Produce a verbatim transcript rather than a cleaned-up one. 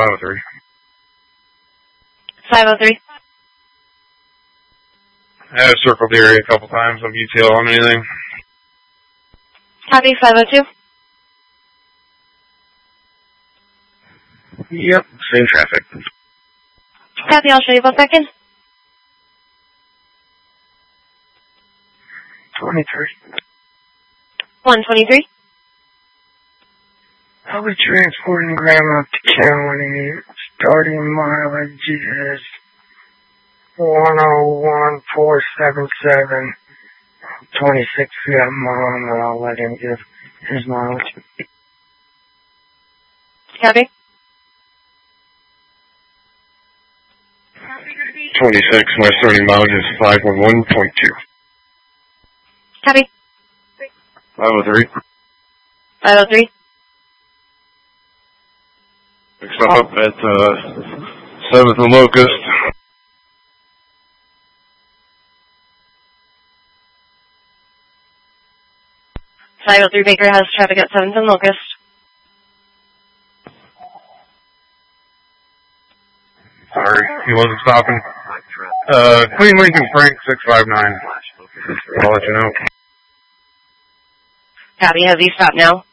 five oh three. five oh three. I have circled the area a couple times. No U T L on anything. Copy, five oh two. Yep, same traffic. Copy, I'll show you both back in. twenty-three. one twenty-three. I'll be transporting Grandma up to County. Starting mileage is one oh one four seven seven. twenty-six feet up Mom, and I'll let him give his mileage. Copy. twenty-six, my starting mileage is five one one point two. Copy. five oh three. five oh three. Mixed up at uh, seventh and Locust. five oh three Baker has traffic at seventh and Locust. Sorry, he wasn't stopping. Uh, Queen Lincoln Frank six five nine. I'll let you know. Copy, has he stopped now?